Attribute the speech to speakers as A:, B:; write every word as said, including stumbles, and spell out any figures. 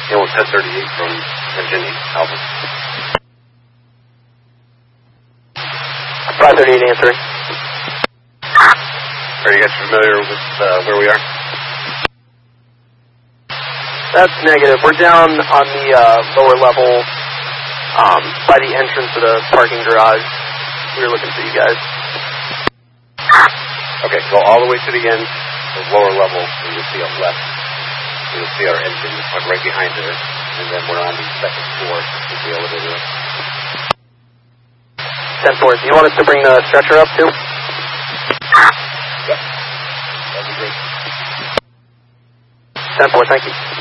A: Anyone ten thirty-eight from engine eight, Alpha.
B: five thirty-eight answering.
A: Are you guys familiar with uh, where we are?
B: That's negative. We're down on the uh, lower level um, by the entrance of the parking garage. We were looking for you guys.
A: Okay, go all the way to the end, the lower level, and you'll see up left. You'll see our engine right behind there, and then we're on the second floor with the elevator.
B: ten four, do you want us to bring the stretcher up too?
A: Yep. That'd be great.
B: ten four, thank you.